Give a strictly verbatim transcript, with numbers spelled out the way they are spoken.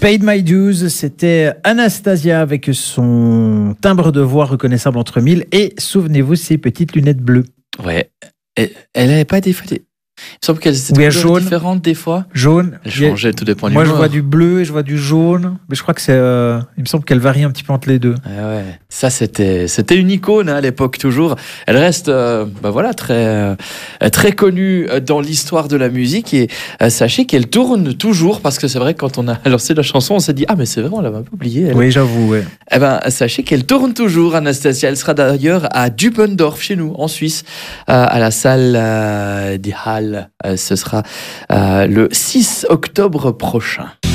Paid My Dues, c'était Anastasia avec son timbre de voix reconnaissable entre mille et souvenez-vous ses petites lunettes bleues. Ouais, elle n'avait pas des fois des... Il me semble qu'elles étaient Oui, couleurs jaune. différentes des fois. Jaune. Elles changeaient, tout dépend du Moi, je humeur. vois du bleu et je vois du jaune. Mais je crois que c'est. Euh, il me semble qu'elle varie un petit peu entre les deux. Ouais, ouais. Ça, c'était, c'était une icône hein, à l'époque, toujours. Elle reste euh, bah voilà, très, euh, très connue dans l'histoire de la musique. Et euh, sachez qu'elle tourne toujours, parce que c'est vrai que quand on a lancé la chanson, on s'est dit « Ah, mais c'est vrai, on l'avait un peu oubliée. » Oui, j'avoue, ouais. Eh ben, sachez qu'elle tourne toujours, Anastasia. Elle sera d'ailleurs à Dubendorf, chez nous, en Suisse, euh, à la salle euh, Die Halle. Euh, ce sera euh, le six octobre prochain.